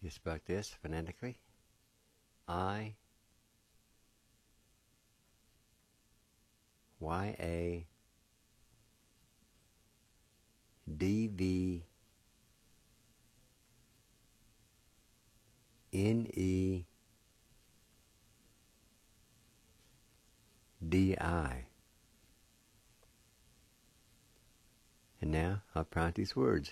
You spell this phonetically. I Y-A D-V-N-E-D-I. And now I'll pronounce these words.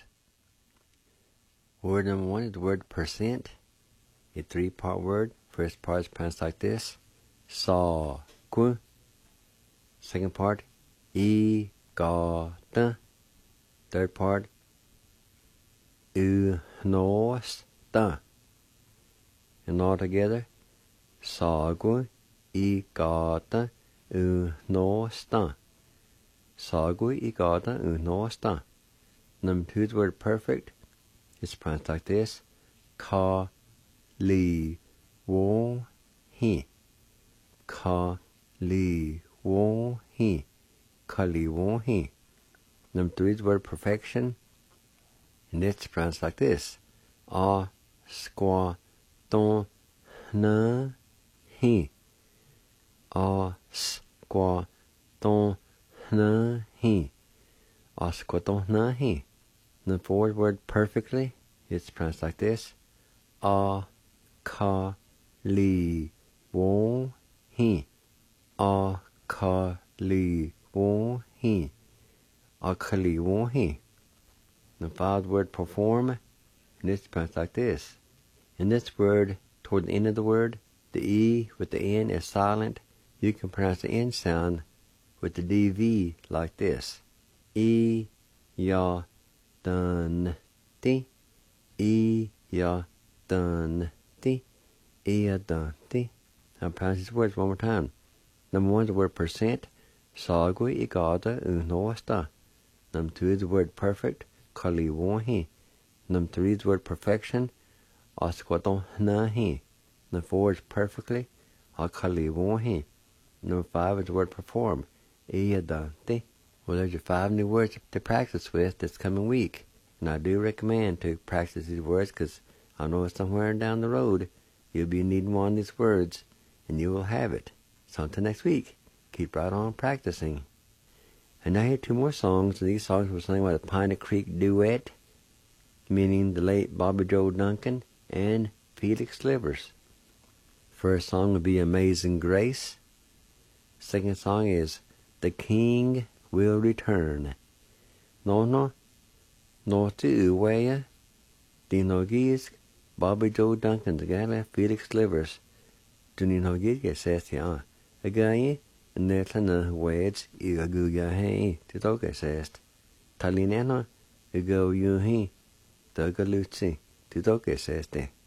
Word number one is the word percent. A three-part word. First part is pronounced like this. Saw. Ku. Second part. E. Ga. Ta. Third part. U. No. Ta. And all together. Saw. Ku. E. Ga. Ta. U. No. Ta. Saw. Ku. E. Ga. Ta. U. No. Ta. Number two is the word perfect. It's pronounced like this. Ka. Li. Wo. He. Ka. Li. Wo. He. Ka. Li. Wo. He. Number three is the word perfection. And it's pronounced like this. A. Squaw. Ton. Na. He. A. Squaw. Ton. Na. He. A. Squaw. Ton. Na. He. The fourth word perfectly, it's pronounced like this. A. Ka. Li. Wo. He. A. Ka. Li. Wo. He. A. Ka. Li. Wo. He. The fifth word perform, and it's pronounced like this. In this word, toward the end of the word, the E with the N is silent. You can pronounce the N sound with the DV like this. E. Ya. Dun. Ti. E. Ya. Dun. Ti. E. Ya. Dun. Ti. I'll pronounce these words one more time. Number one is the word percent. Sagui. Igada. Unoasta. Number two is the word perfect. Kali. Wohi. Number three is the word perfection. Asquaton. Nahi. Number four is perfectly. Akali. Wohi. Number five is the word perform. E. Ya. Dun. Ti. Well, there's your 5 new words to practice with this coming week. And I do recommend to practice these words because I know somewhere down the road you'll be needing one of these words and you will have it. So until next week, keep right on practicing. And now here are 2 more songs. These songs were sung by the Piney Creek Duet, meaning the late Bobby Joe Duncan and Felix Slivers. First song will be Amazing Grace. Second song is The King Will Return. No to Uwaya, Dinogis, Bobby Joe Duncan, the Gala, Felix Slivers, Duninogis, says ya, a guy, and Netlana Weds, Igaguya Hay, to Doga says, Talinano, Ugo Yuhi, Doga Luzi, to Doga says.